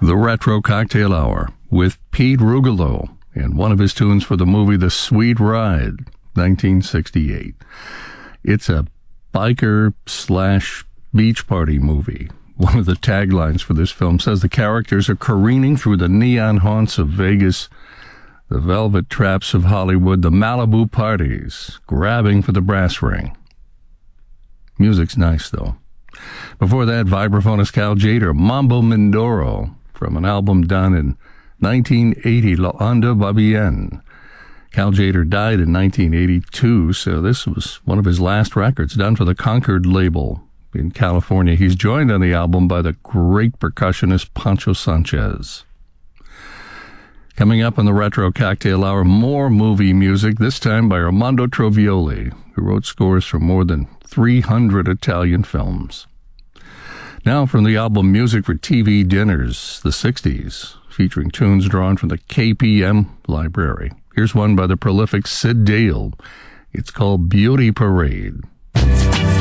The Retro Cocktail Hour with Pete Rugolo and one of his tunes for the movie The Sweet Ride, 1968. It's a biker/beach party movie. One of the taglines for this film says the characters are careening through the neon haunts of Vegas, the velvet traps of Hollywood, the Malibu parties, grabbing for the brass ring. Music's nice, though. Before that, vibraphonist Cal Tjader, Mambo Mindoro, from an album done in 1980, La Onda Va Bien. Cal Tjader died in 1982, so this was one of his last records, done for the Concord label in California. He's joined on the album by the great percussionist Pancho Sanchez. Coming up on the Retro Cocktail Hour, more movie music, this time by Armando Trovioli, who wrote scores for more than 300 Italian films. Now from the album Music for TV Dinners, the 60s, featuring tunes drawn from the KPM library. Here's one by the prolific Sid Dale. It's called Beauty Parade.